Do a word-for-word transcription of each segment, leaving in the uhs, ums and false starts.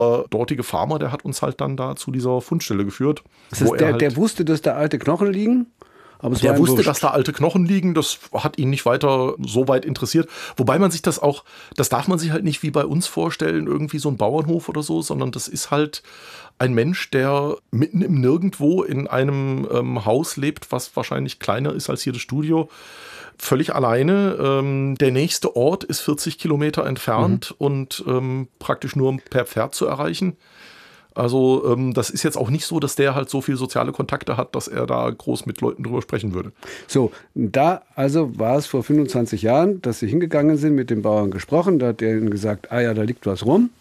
Der dortige Farmer, der hat uns halt dann da zu dieser Fundstelle geführt. Das heißt, der, halt, der wusste, dass da alte Knochen liegen? Aber es der wusste, wurscht. dass da alte Knochen liegen, das hat ihn nicht weiter so weit interessiert. Wobei man sich das auch, das darf man sich halt nicht wie bei uns vorstellen, irgendwie so ein Bauernhof oder so, sondern das ist halt ein Mensch, der mitten im Nirgendwo in einem ähm, Haus lebt, was wahrscheinlich kleiner ist als hier das Studio. Völlig alleine. Ähm, der nächste Ort ist vierzig Kilometer entfernt mhm. und ähm, praktisch nur per Pferd zu erreichen. Also ähm, das ist jetzt auch nicht so, dass der halt so viele soziale Kontakte hat, dass er da groß mit Leuten drüber sprechen würde. So, da also war es vor fünfundzwanzig Jahren, dass Sie hingegangen sind, mit dem Bauern gesprochen, da hat er ihnen gesagt, ah ja, da liegt was rum.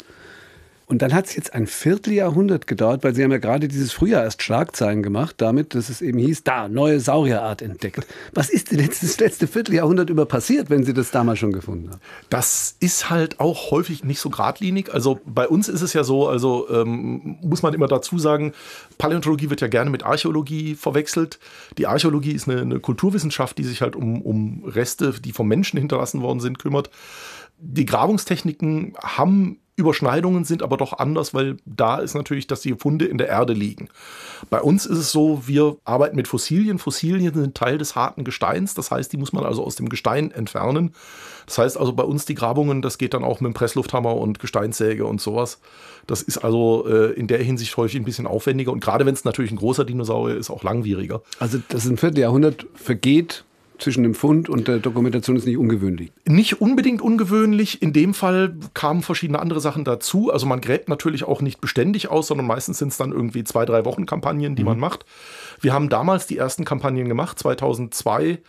Und dann hat es jetzt ein Vierteljahrhundert gedauert, weil Sie haben ja gerade dieses Frühjahr erst Schlagzeilen gemacht, damit, dass es eben hieß, da, neue Saurierart entdeckt. Was ist denn jetzt das letzte Vierteljahrhundert über passiert, wenn Sie das damals schon gefunden haben? Das ist halt auch häufig nicht so geradlinig. Also bei uns ist es ja so, also ähm, muss man immer dazu sagen, Paläontologie wird ja gerne mit Archäologie verwechselt. Die Archäologie ist eine, eine Kulturwissenschaft, die sich halt um, um Reste, die vom Menschen hinterlassen worden sind, kümmert. Die Grabungstechniken haben Überschneidungen, sind aber doch anders, weil da ist natürlich, dass die Funde in der Erde liegen. Bei uns ist es so, wir arbeiten mit Fossilien. Fossilien sind Teil des harten Gesteins, das heißt, die muss man also aus dem Gestein entfernen. Das heißt also bei uns die Grabungen, das geht dann auch mit dem Presslufthammer und Gesteinssäge und sowas. Das ist also äh, in der Hinsicht häufig ein bisschen aufwendiger und gerade wenn es natürlich ein großer Dinosaurier ist, auch langwieriger. Also das ein Vierteljahrhundert vergeht zwischen dem Fund und der Dokumentation ist nicht ungewöhnlich. Nicht unbedingt ungewöhnlich. In dem Fall kamen verschiedene andere Sachen dazu. Also man gräbt natürlich auch nicht beständig aus, sondern meistens sind es dann irgendwie zwei, drei Wochen Kampagnen, die mhm. man macht. Wir haben damals die ersten Kampagnen gemacht, zweitausendzwei.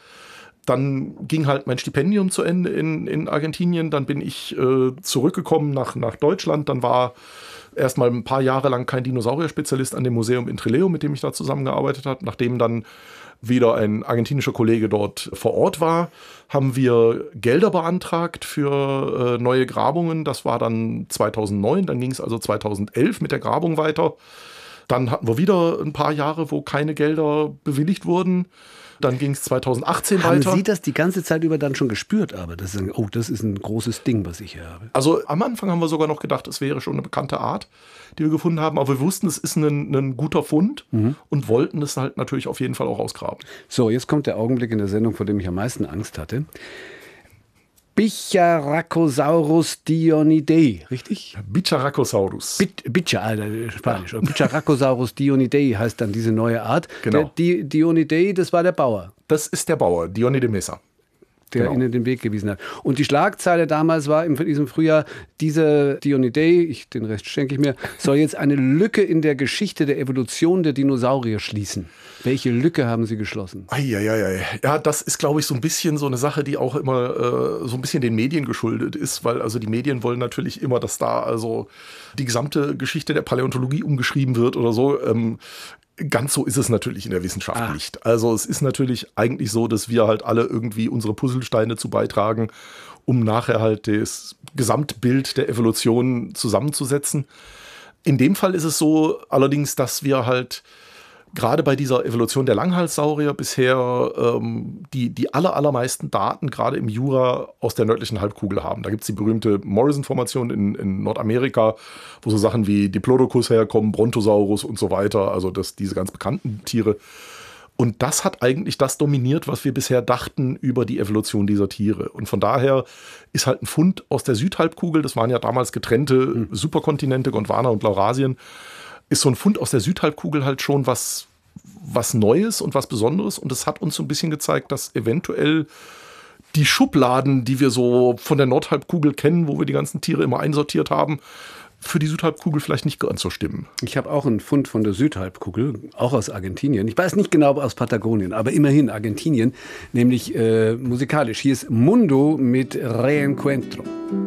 Dann ging halt mein Stipendium zu Ende in, in Argentinien. Dann bin ich äh, zurückgekommen nach, nach Deutschland. Dann war erstmal ein paar Jahre lang kein Dinosaurier-Spezialist an dem Museum in Trelew, mit dem ich da zusammengearbeitet habe. Nachdem dann wieder ein argentinischer Kollege dort vor Ort war, haben wir Gelder beantragt für äh, neue Grabungen. Das war dann zweitausendneun, dann ging es also zweitausendelf mit der Grabung weiter. Dann hatten wir wieder ein paar Jahre, wo keine Gelder bewilligt wurden. Dann ging es zweitausendachtzehn haben weiter. Haben Sie das die ganze Zeit über dann schon gespürt? Aber das ist ein, oh, das ist ein großes Ding, was ich hier habe. Also am Anfang haben wir sogar noch gedacht, es wäre schon eine bekannte Art, die wir gefunden haben. Aber wir wussten, es ist ein, ein guter Fund mhm. und wollten es halt natürlich auf jeden Fall auch ausgraben. So, jetzt kommt der Augenblick in der Sendung, vor dem ich am meisten Angst hatte. Bicharacosaurus dionidei, richtig? Bicharacosaurus. Bit, Bicha, Alter, Spanisch. Bicharacosaurus dionidei heißt dann diese neue Art. Genau. Der, die Dionidei, das war der Bauer. Das ist der Bauer, Dione de Mesa. Der genau. Ihnen den Weg gewiesen hat. Und die Schlagzeile damals war in diesem Frühjahr, diese Dionidei, ich, den Rest schenke ich mir, soll jetzt eine Lücke in der Geschichte der Evolution der Dinosaurier schließen. Welche Lücke haben Sie geschlossen? Eieiei. Ja, das ist, glaube ich, so ein bisschen so eine Sache, die auch immer äh, so ein bisschen den Medien geschuldet ist, weil also die Medien wollen natürlich immer, dass da also die gesamte Geschichte der Paläontologie umgeschrieben wird oder so. Ähm, Ganz so ist es natürlich in der Wissenschaft ah. nicht. Also es ist natürlich eigentlich so, dass wir halt alle irgendwie unsere Puzzlesteine zu beitragen, um nachher halt das Gesamtbild der Evolution zusammenzusetzen. In dem Fall ist es so allerdings, dass wir halt gerade bei dieser Evolution der Langhalssaurier bisher ähm, die, die aller, allermeisten Daten gerade im Jura aus der nördlichen Halbkugel haben. Da gibt es die berühmte Morrison-Formation in, in Nordamerika, wo so Sachen wie Diplodocus herkommen, Brontosaurus und so weiter, also das, diese ganz bekannten Tiere. Und das hat eigentlich das dominiert, was wir bisher dachten über die Evolution dieser Tiere. Und von daher ist halt ein Fund aus der Südhalbkugel, das waren ja damals getrennte mhm. Superkontinente, Gondwana und Laurasien, ist so ein Fund aus der Südhalbkugel halt schon was, was Neues und was Besonderes. Und es hat uns so ein bisschen gezeigt, dass eventuell die Schubladen, die wir so von der Nordhalbkugel kennen, wo wir die ganzen Tiere immer einsortiert haben, für die Südhalbkugel vielleicht nicht ganz so stimmen. Ich habe auch einen Fund von der Südhalbkugel, auch aus Argentinien. Ich weiß nicht genau, ob aus Patagonien, aber immerhin Argentinien, nämlich äh, musikalisch. Hier ist Mundo mit Reencuentro.